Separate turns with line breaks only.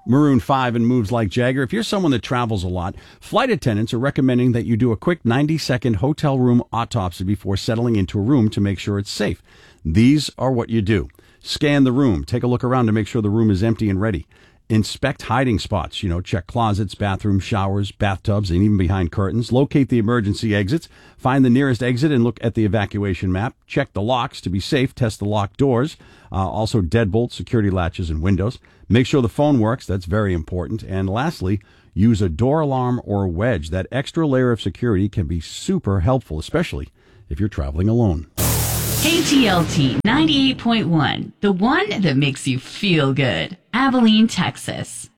Maroon 5 and Moves Like Jagger. If you're someone that travels a lot, flight attendants are recommending that you do a quick 90-second hotel room autopsy before settling into a room to make sure it's safe. These are what you do. Scan the room. Take a look around to make sure the room is empty and ready. Inspect hiding spots. Check closets, bathrooms, showers, bathtubs, and even behind curtains. Locate the emergency exits. Find the nearest exit and look at the evacuation map. Check the locks to be safe. Test the locked doors. Also deadbolts, security latches, and windows. Make sure the phone works. That's very important. And lastly, use a door alarm or a wedge. That extra layer of security can be super helpful, especially if you're traveling alone.
KTLT 98.1, the one that makes you feel good. Abilene, Texas.